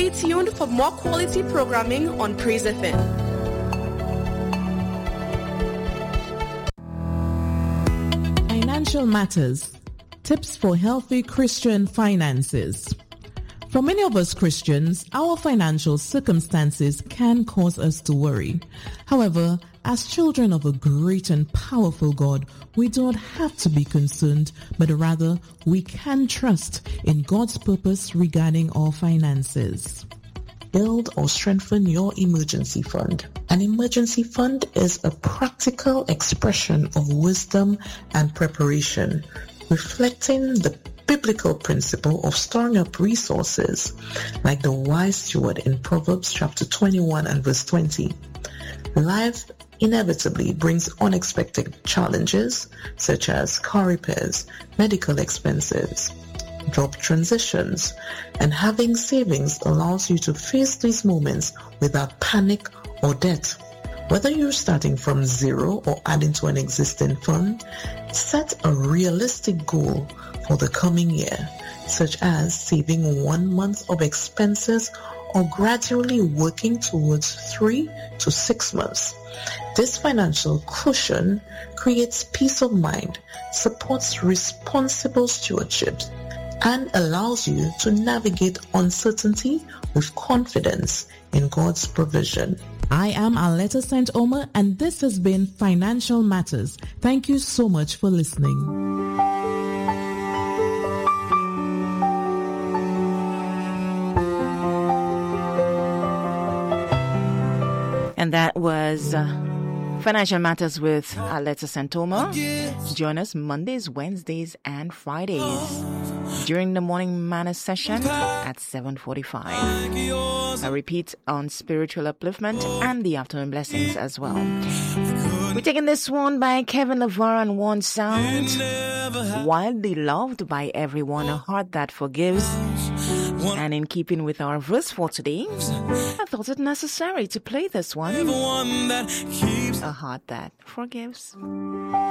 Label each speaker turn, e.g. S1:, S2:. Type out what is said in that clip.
S1: Stay tuned for more quality programming on Praise FM.
S2: Financial Matters. Tips for healthy Christian finances. For many of us Christians, our financial circumstances can cause us to worry. However, as children of a great and powerful God, we don't have to be concerned, but rather we can trust in God's purpose regarding our finances.
S3: Build or strengthen your emergency fund. An emergency fund is a practical expression of wisdom and preparation, reflecting the biblical principle of storing up resources, like the wise steward in Proverbs chapter 21 and verse 20. Life inevitably brings unexpected challenges such as car repairs, medical expenses, job transitions, and having savings allows you to face these moments without panic or debt. Whether you're starting from zero or adding to an existing fund, set a realistic goal for the coming year, such as saving 1 month of expenses or gradually working towards 3 to 6 months. This financial cushion creates peace of mind, supports responsible stewardship, and allows you to navigate uncertainty with confidence in God's provision.
S2: I am Aletta St. Omer, and this has been Financial Matters. Thank you so much for listening.
S4: And that was Financial Matters with Aletta St. Omer. Join us Mondays, Wednesdays, and Fridays during the morning manna session at 7:45. A repeat on spiritual upliftment and the afternoon blessings as well. We're taking this one by Kevin LaVar and One Sound. Wildly loved by everyone, a heart that forgives. And in keeping with our verse for today, I thought it necessary to play this one. A heart that forgives.